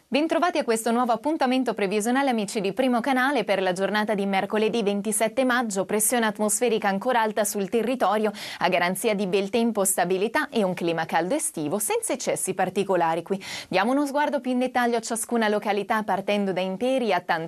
Bentrovati a questo nuovo appuntamento previsionale, amici di Primo Canale, per la giornata di mercoledì 27 maggio. Pressione atmosferica ancora alta sul territorio, a garanzia di bel tempo, stabilità e un clima caldo estivo senza eccessi particolari qui. Diamo uno sguardo più in dettaglio a ciascuna località, partendo da Imperia,